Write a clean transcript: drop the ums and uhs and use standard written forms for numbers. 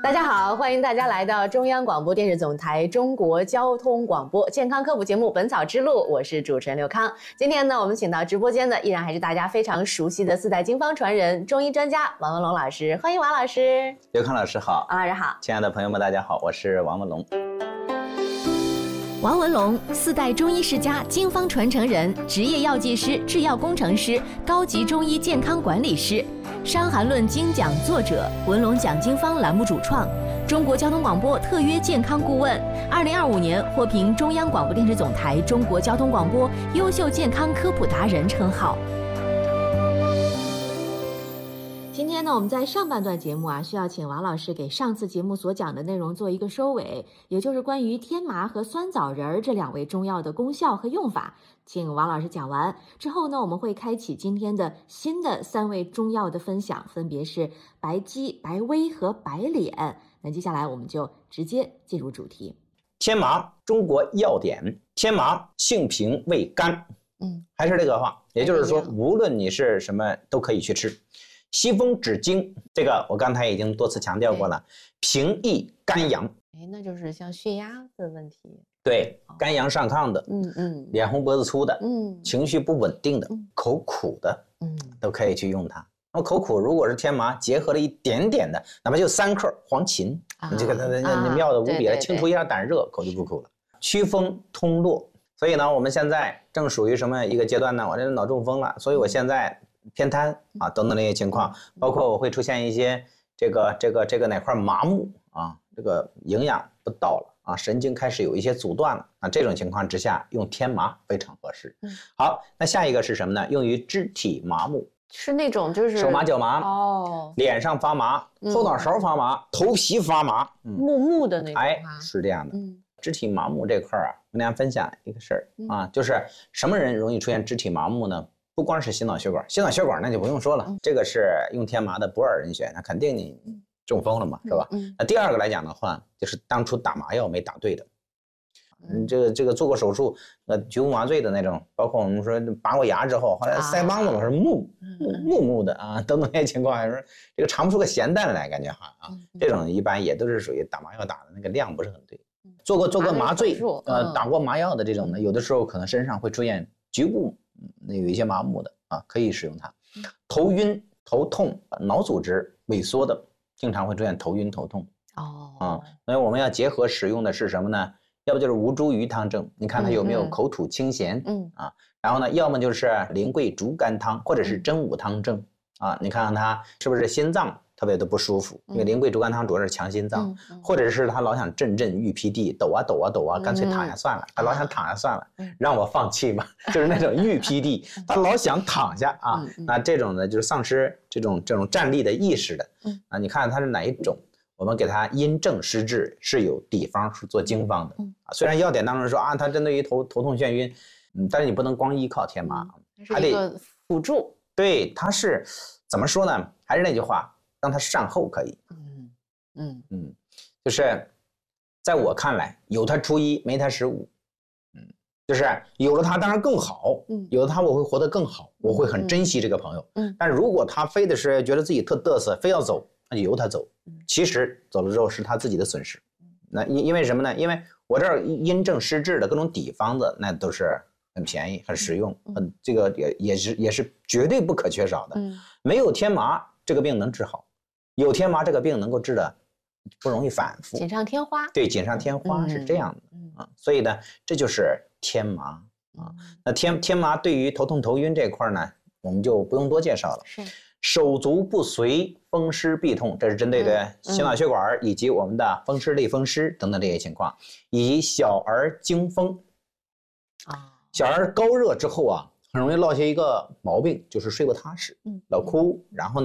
大家好，欢迎大家来到中央广播电视总台中国交通广播健康科普节目《本草之路》，我是主持人刘康。今天呢，我们请到直播间的依然还是大家非常熟悉的四代经方传人、中医专家王文龙老师，欢迎王老师。 刘康老师好， 王老师好， 亲爱的朋友们，大家好，我是王文龙。 王文龙，四代中医世家、经方传承人，职业药剂师、制药工程师，高级中医健康管理师，《伤寒论》精讲作者，文龙讲经方栏目主创，中国交通广播特约健康顾问，2025年获评中央广播电视总台中国交通广播优秀健康科普达人称号。 今天呢，我们在上半段节目需要请王老师给上次节目所讲的内容做一个收尾，也就是关于天麻和酸枣仁这两味中药的功效和用法。请王老师讲完之后呢，我们会开启今天的新的3味中药的分享，分别是白鸡、白威和白脸。那接下来我们就直接进入主题。 天麻，中国药典，天麻性平味甘，还是这个话，也就是说，无论你是什么都可以去吃。西风止惊，这个我刚才已经多次强调过了，平抑肝阳。 那就是像血压的问题， 对，肝阳上亢的，脸红脖子粗的，情绪不稳定的，口苦的，都可以去用它。那么口苦如果是天麻结合了一点点的，哪怕就3克黄芩，你这个它妙的无比了，清除一下胆热，口就不苦了。祛风通络，所以呢，我们现在正属于什么一个阶段呢？我这脑中风了，所以我现在偏瘫等等这些情况，包括我会出现一些这个哪块麻木这个营养不到了神经开始有一些阻断了，那这种情况之下用天麻非常合适。好，那下一个是什么呢？用于肢体麻木， 是那种就是手麻脚麻脸上发麻，后脑勺发麻，头皮发麻， 木的那种是这样的。肢体麻木这块跟大家分享一个事儿就是什么人容易出现肢体麻木呢？不光是心脑血管，心脑血管那就不用说了，这个是用天麻的不二人选，那肯定你中风了嘛，是吧？那第二个来讲的话，就是当初打麻药没打对的，这个做过手术，局部麻醉的那种，包括我们说拔过牙之后，后来腮帮子老是木的等等这些情况，还是这个尝不出个咸淡来，感觉这种一般也都是属于打麻药打的那个量不是很对。做过麻醉，打过麻药的这种呢，有的时候可能身上会出现局部有一些麻木的可以使用它。头晕、头痛、脑组织萎缩的，经常会出现头晕、头痛。所以我们要结合使用的是什么呢？要不就是吴茱萸汤证，你看它有没有口吐清咸然后呢，要么就是苓桂竹甘汤，或者是真武汤证你看看它是不是心脏特别的不舒服，因为苓桂竹甘汤主要是强心脏，或者是他老想震郁脾地，抖啊，干脆躺下算了，他老想躺下算了，让我放弃吧，就是那种郁脾地，他老想躺下那这种呢就是丧失这种站立的意识的你看他是哪一种，我们给他因症施治，是有地方是做经方的虽然药典当中说它针对于头痛眩晕但是你不能光依靠天麻， 还得一个辅助。 对，它是怎么说呢？还是那句话，让它善后可以。就是在我看来，有它初一，没它15。就是有了它当然更好，有了它我会活得更好，我会很珍惜这个朋友。但如果他非得是觉得自己特嘚瑟，非要走，那就由他走。其实走了之后是他自己的损失。那因为什么呢？因为我这儿因症施治的各种底方子，那都是很便宜、很实用，这个也是绝对不可缺少的。没有天麻，这个病能治好；有天麻，这个病能够治的不容易反复。 锦上添花。对， 锦上添花是这样的所以呢，这就是天麻那天麻对于头痛头晕这块呢，我们就不用多介绍了。 是手足不遂、风湿痹痛，这是针对的心脑血管以及我们的风湿类风湿等等这些情况，以及小儿惊风小儿高热之后很容易落下一个毛病，就是睡不踏实，老哭，然后呢